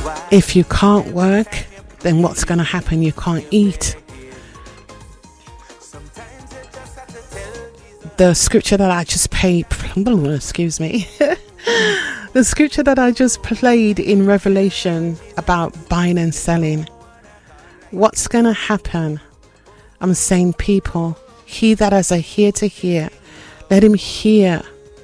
If you can't work, then what's going to happen? You can't eat. The scripture that I just excuse me. The scripture that I just played in Revelation about buying and selling. What's going to happen? I'm saying, people, he that has a ear to hear, let him hear.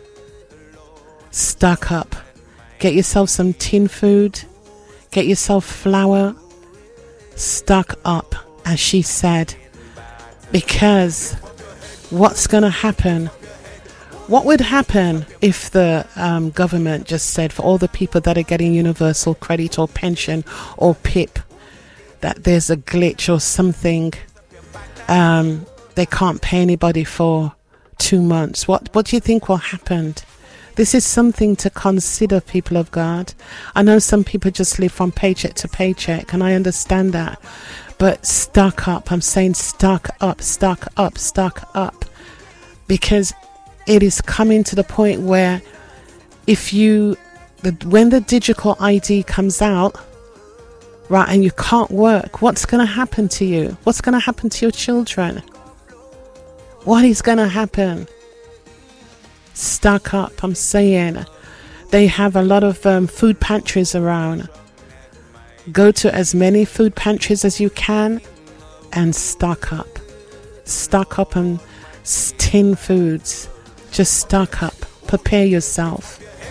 Stock up. Get yourself some tin food. Get yourself flour. Stock up, as she said. Because what's going to happen? What would happen if the government just said for all the people that are getting universal credit or pension or PIP, that there's a glitch or something, they can't pay anybody for 2 months? What do you think will happen? This is something to consider, people of God. I know some people just live from paycheck to paycheck, and I understand that. But stock up. I'm saying stock up, stock up, stock up. Because it is coming to the point where when the digital ID comes out, right, and you can't work, what's going to happen to you? What's going to happen to your children? What is going to happen? Stock up. I'm saying they have a lot of food pantries around. Go to as many food pantries as you can and stock up. Stock up on tin foods. Just stock up. Prepare yourself.